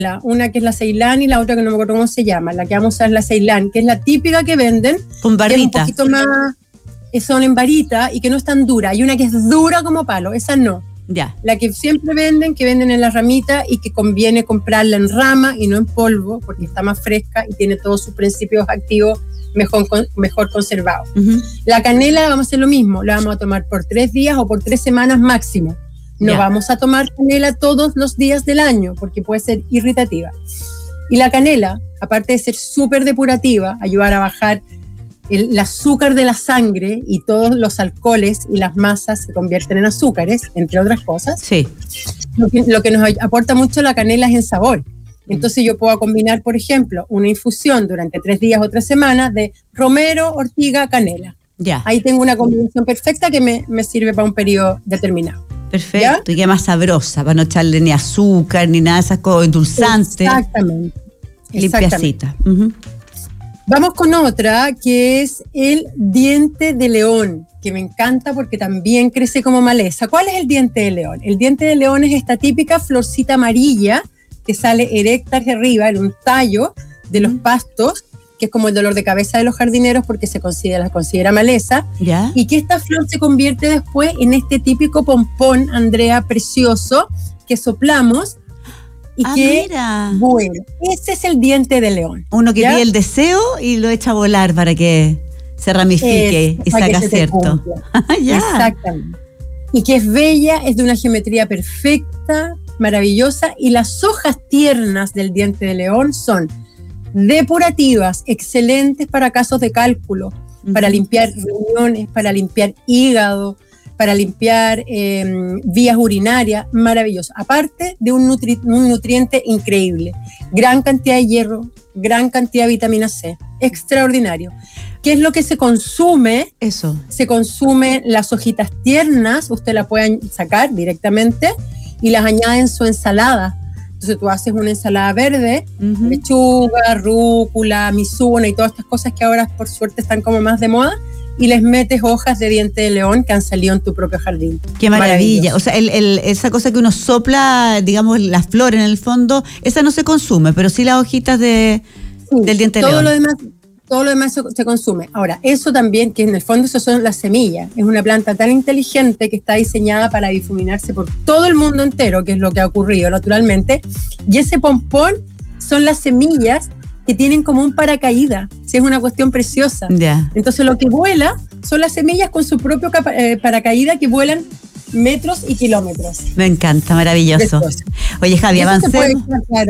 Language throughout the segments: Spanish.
una que es la Ceilán y la otra que no me acuerdo cómo se llama. La que vamos a usar es la Ceilán, que es la típica que venden. Con barrita. Que es un poquito más, son en varita y que no es tan dura. Hay una que es dura como palo, esa no. Ya. La que siempre venden, que venden en la ramita y que conviene comprarla en rama y no en polvo, porque está más fresca y tiene todos sus principios activos mejor conservados. Uh-huh. La canela vamos a hacer lo mismo, la vamos a tomar por 3 días o por 3 semanas máximo. No vamos a tomar canela todos los días del año, porque puede ser irritativa. Y la canela, aparte de ser súper depurativa, ayudar a bajar el azúcar de la sangre y todos los alcoholes y las masas se convierten en azúcares, entre otras cosas. Sí. Lo que nos aporta mucho la canela es en sabor. Entonces yo puedo combinar, por ejemplo, una infusión durante 3 días o 3 semanas de romero, ortiga, canela. Ya. Ahí tengo una combinación perfecta que me sirve para un periodo determinado. Perfecto, ¿ya? Y queda más sabrosa, para no echarle ni azúcar, ni nada de esas cosas, endulzantes. Exactamente. Limpiacita. Uh-huh. Vamos con otra, que es el diente de león, que me encanta porque también crece como maleza. ¿Cuál es el diente de león? El diente de león es esta típica florcita amarilla que sale erecta hacia arriba en un tallo de los pastos, que es como el dolor de cabeza de los jardineros porque se considera maleza, ¿ya? Y que esta flor se convierte después en este típico pompón, Andrea, precioso, que soplamos y mira. Bueno, ese es el diente de león. Uno que pide el deseo y lo echa a volar para que se ramifique y saca cierto. Exactamente. Y que es bella, es de una geometría perfecta, maravillosa, y las hojas tiernas del diente de león son depurativas, excelentes para casos de cálculo, para limpiar riñones, para limpiar hígado, para limpiar vías urinarias, maravilloso. Aparte de un nutriente increíble, gran cantidad de hierro, gran cantidad de vitamina C, extraordinario. ¿Qué es lo que se consume? Eso. Se consumen las hojitas tiernas, usted las puede sacar directamente y las añade en su ensalada. Entonces tú haces una ensalada verde, lechuga, rúcula, mizuna y todas estas cosas que ahora por suerte están como más de moda, y les metes hojas de diente de león que han salido en tu propio jardín. ¡Qué maravilla! O sea, esa cosa que uno sopla, digamos, la flor en el fondo, esa no se consume, pero sí las hojitas del diente de león. Todo lo demás se consume. Ahora, eso también, que en el fondo eso son las semillas. Es una planta tan inteligente que está diseñada para difuminarse por todo el mundo entero, que es lo que ha ocurrido naturalmente. Y ese pompón son las semillas que tienen como un paracaídas. Sí, es una cuestión preciosa. Yeah. Entonces lo que vuela son las semillas con su propio paracaídas que vuelan metros y kilómetros. Me encanta, maravilloso. Oye, Javi, avancemos.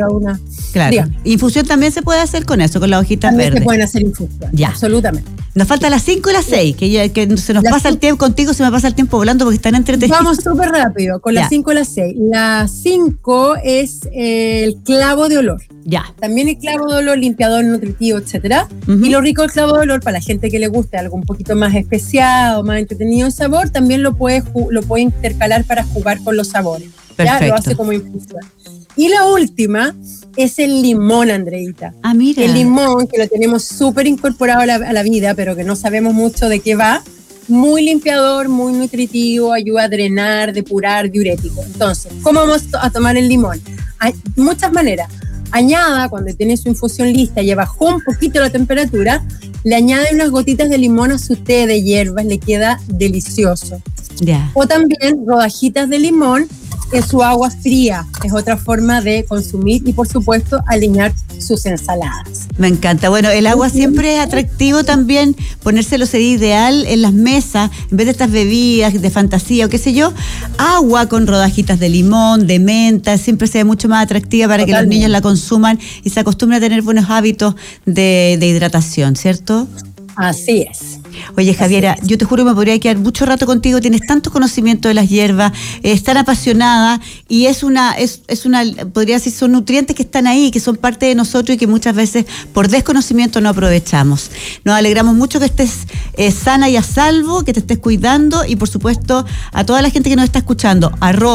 Claro. Infusión también se puede hacer con eso, con las hojitas también verdes. Se pueden hacer infusión, ya. Absolutamente. Nos falta las 5 y las 6, que se nos pasa el tiempo contigo, se me pasa el tiempo volando porque están entretenidos. Vamos súper rápido, con las 5 y las 6. La 5 es el clavo de olor. Ya. También el clavo de olor, limpiador, nutritivo, etcétera. Y lo rico del clavo de olor, para la gente que le guste algo un poquito más especiado, más entretenido en sabor, también lo puede intercalar para jugar con los sabores. Perfecto. Ya lo hace como infusión. Y la última es el limón, Andreita. Ah, mira. El limón, que lo tenemos súper incorporado a la vida, pero que no sabemos mucho de qué va. Muy limpiador, muy nutritivo, ayuda a drenar, depurar, diurético. Entonces, ¿cómo vamos a tomar el limón? Hay muchas maneras. Añada, cuando tiene su infusión lista, ya bajó un poquito la temperatura, le añade unas gotitas de limón a su té de hierbas, le queda delicioso. Yeah. O también rodajitas de limón en su agua fría, es otra forma de consumir y por supuesto alinear sus ensaladas. Me encanta. Bueno, el agua siempre es atractivo también, ponérselo sería ideal en las mesas, en vez de estas bebidas de fantasía o qué sé yo, agua con rodajitas de limón, de menta, siempre se ve mucho más atractiva para que los niños la consuman y se acostumbren a tener buenos hábitos de hidratación, ¿cierto? Así es. Oye, Javiera, yo te juro que me podría quedar mucho rato contigo, tienes tanto conocimiento de las hierbas, tan apasionada, y es una, podría decir, son nutrientes que están ahí, que son parte de nosotros y que muchas veces por desconocimiento no aprovechamos. Nos alegramos mucho que estés sana y a salvo, que te estés cuidando, y por supuesto a toda la gente que nos está escuchando,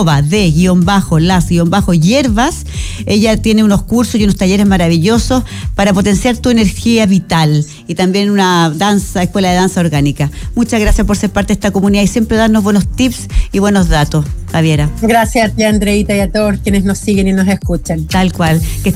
@de_las_hierbas, ella tiene unos cursos y unos talleres maravillosos para potenciar tu energía vital, y también una escuela de danza Casa Orgánica. Muchas gracias por ser parte de esta comunidad y siempre darnos buenos tips y buenos datos, Javiera. Gracias a ti, Andreita, y a todos quienes nos siguen y nos escuchan. Tal cual. Que